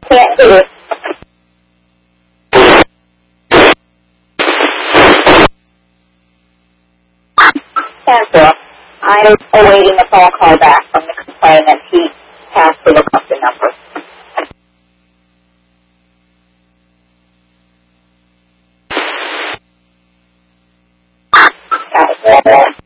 Can't do it. Cancel. I'm awaiting a phone call back from the complainant. He has to look up the number. Got it.